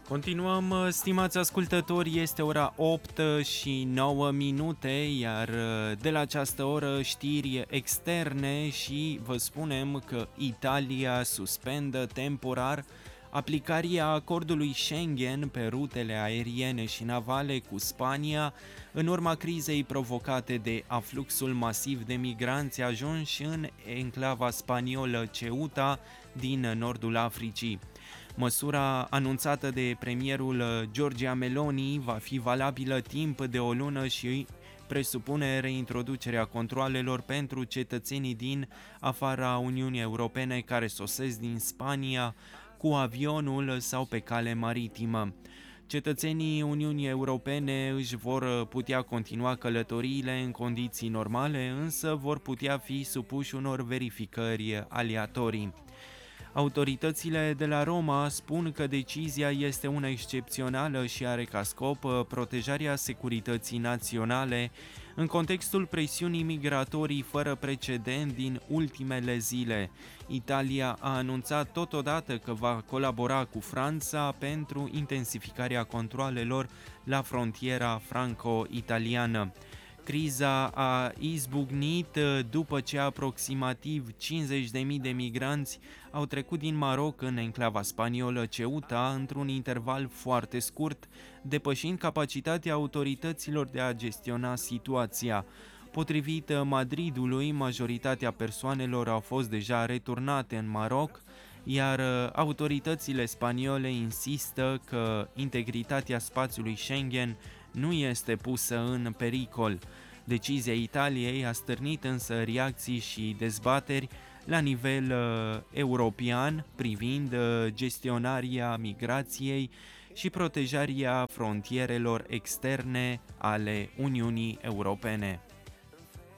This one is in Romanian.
Continuăm, stimați ascultători, este ora 8 și 9 minute, iar de la această oră știri externe și vă spunem că Italia suspendă temporar aplicarea acordului Schengen pe rutele aeriene și navale cu Spania în urma crizei provocate de afluxul masiv de migranți ajunși în enclava spaniolă Ceuta din nordul Africii. Măsura anunțată de premierul Giorgia Meloni va fi valabilă timp de o lună și presupune reintroducerea controalelor pentru cetățenii din afara Uniunii Europene care sosesc din Spania cu avionul sau pe cale maritimă. Cetățenii Uniunii Europene își vor putea continua călătoriile în condiții normale, însă vor putea fi supuși unor verificări aleatorii. Autoritățile de la Roma spun că decizia este una excepțională și are ca scop protejarea securității naționale în contextul presiunii migratorii fără precedent din ultimele zile. Italia a anunțat totodată că va colabora cu Franța pentru intensificarea controalelor la frontiera franco-italiană. Criza a izbucnit după ce aproximativ 50.000 de migranți au trecut din Maroc în enclava spaniolă Ceuta într-un interval foarte scurt, depășind capacitatea autorităților de a gestiona situația. Potrivit Madridului, majoritatea persoanelor au fost deja returnate în Maroc, iar autoritățile spaniole insistă că integritatea spațiului Schengen nu este pusă în pericol. Decizia Italiei a stârnit însă reacții și dezbateri la nivel european privind gestionarea migrației și protejarea frontierelor externe ale Uniunii Europene.